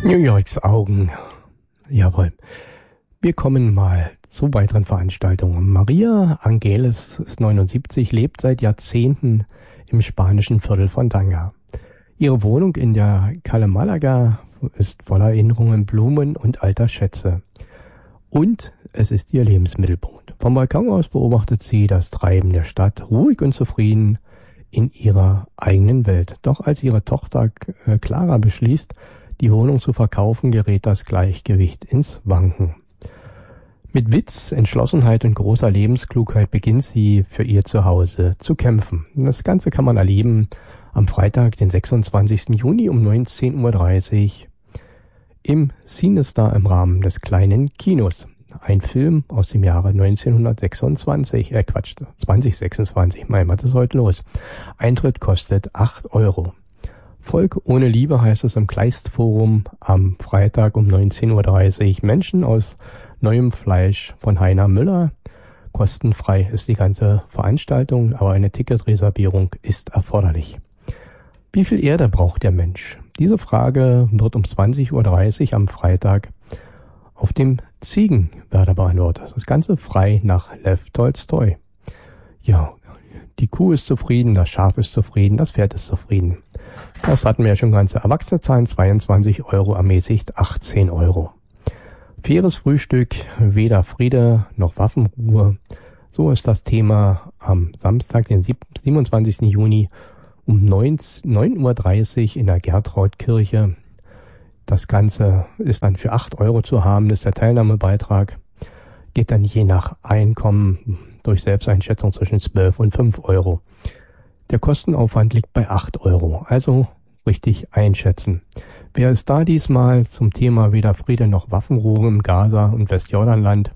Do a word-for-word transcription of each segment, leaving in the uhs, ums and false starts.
New Yorks Augen. Jawohl. Wir kommen mal zu weiteren Veranstaltungen. Maria Angeles ist neunundsiebzig, lebt seit Jahrzehnten im spanischen Viertel von Tanga. Ihre Wohnung in der Calle Malaga ist voller Erinnerungen, Blumen und alter Schätze. Und es ist ihr Lebensmittelpunkt. Vom Balkon aus beobachtet sie das Treiben der Stadt, ruhig und zufrieden in ihrer eigenen Welt. Doch als ihre Tochter äh, Clara beschließt, die Wohnung zu verkaufen, gerät das Gleichgewicht ins Wanken. Mit Witz, Entschlossenheit und großer Lebensklugheit beginnt sie für ihr Zuhause zu kämpfen. Das Ganze kann man erleben am Freitag, den sechsundzwanzigsten Juni um neunzehn Uhr dreißig im Cinestar im Rahmen des kleinen Kinos. Ein Film aus dem Jahre neunzehnhundertsechsundzwanzig, äh Quatsch, zwanzig sechsundzwanzig, mein, was ist heute los? Eintritt kostet acht Euro. Volk ohne Liebe heißt es im Kleistforum am Freitag um neunzehn Uhr dreißig. Menschen aus neuem Fleisch von Heiner Müller. Kostenfrei ist die ganze Veranstaltung, aber eine Ticketreservierung ist erforderlich. Wie viel Erde braucht der Mensch? Diese Frage wird um zwanzig Uhr dreißig am Freitag auf dem Ziegenwerder beantwortet. Das Ganze frei nach Lev Tolstoi. Ja, die Kuh ist zufrieden, das Schaf ist zufrieden, das Pferd ist zufrieden. Das hatten wir ja schon ganze Erwachsene zahlen, zweiundzwanzig Euro, ermäßigt achtzehn Euro. Faires Frühstück, weder Friede noch Waffenruhe. So ist das Thema am Samstag, den siebenundzwanzigsten Juni um neun Uhr dreißig in der Gertrautkirche. Das Ganze ist dann für acht Euro zu haben, das ist der Teilnahmebeitrag. Geht dann je nach Einkommen durch Selbsteinschätzung zwischen zwölf und fünf Euro. Der Kostenaufwand liegt bei acht Euro, also richtig einschätzen. Wer ist da diesmal zum Thema weder Friede noch Waffenruhe im Gaza- und Westjordanland?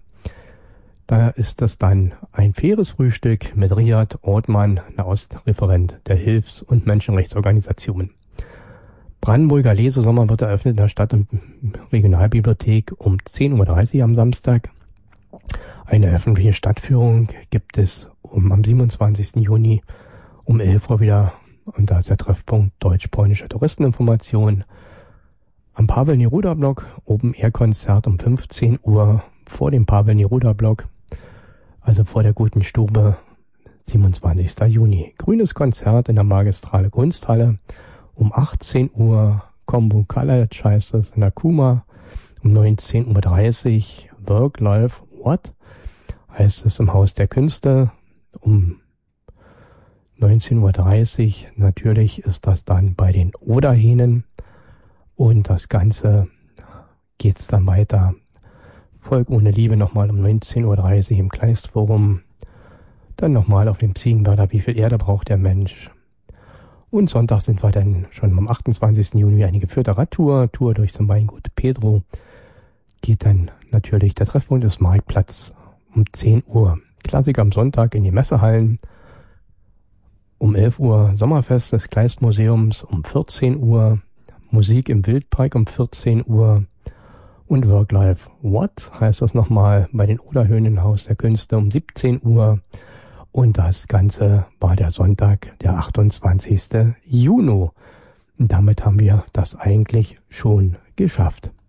Da ist es dann ein faires Frühstück mit Riyad Ortmann, Nahostreferent der Hilfs- und Menschenrechtsorganisationen. Brandenburger Lesesommer wird eröffnet in der Stadt- und Regionalbibliothek um zehn Uhr dreißig am Samstag. Eine öffentliche Stadtführung gibt es um, am siebenundzwanzigsten Juni um elf Uhr wieder. Und da ist der Treffpunkt Deutsch-Polnische Touristeninformation. Am Pavel-Neruda-Block Open-Air-Konzert um fünfzehn Uhr vor dem Pavel-Neruda-Block, also vor der Guten Stube, siebenundzwanzigsten Juni. Grünes Konzert in der Magistrale Kunsthalle um achtzehn Uhr. Combo College heißt es in der Kuma um neunzehn Uhr dreißig. Work, Life, What heißt es im Haus der Künste um neunzehn Uhr dreißig. Natürlich ist das dann bei den Oderhähnen. Und das Ganze geht's dann weiter. Volk ohne Liebe nochmal um neunzehn Uhr dreißig im Kleistforum. Dann nochmal auf dem Ziegenwerder, wie viel Erde braucht der Mensch. Und Sonntag sind wir dann schon am achtundzwanzigsten Juni eine geführte Radtour. Tour durch zum Weingut Pedro. Geht dann natürlich der Treffpunkt des Marktplatz um zehn Uhr. Klassik am Sonntag in die Messehallen. Um elf Uhr Sommerfest des Kleistmuseums um vierzehn Uhr. Musik im Wildpark um vierzehn Uhr. Und Work Life What heißt das nochmal bei den Oderhöhen im Haus der Künste um siebzehn Uhr. Und das Ganze war der Sonntag, der achtundzwanzigsten Juni. Und damit haben wir das eigentlich schon geschafft.